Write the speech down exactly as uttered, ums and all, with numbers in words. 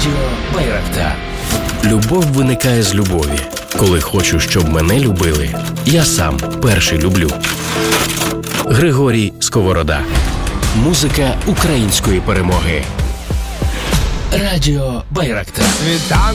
Радіо Байрактар. Любов виникає з любові. Коли хочу, щоб мене любили, я сам перший люблю. Григорій Сковорода. Музика української перемоги. Радіо Байрактар. Світанок